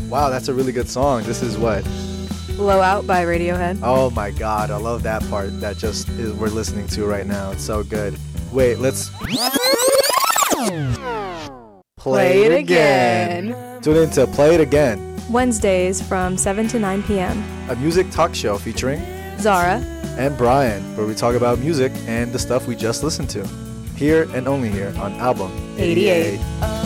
Wow, that's a really good song. This is what? Blow Out by Radiohead. Oh my god, I love that part that we're listening to right now. It's so good. Wait, let's Play it again. Tune in to Play It Again, Wednesdays from 7 to 9 p.m. a music talk show featuring Zara and Brian, where we talk about music and the stuff we just listened to. Here and only here on Album 88.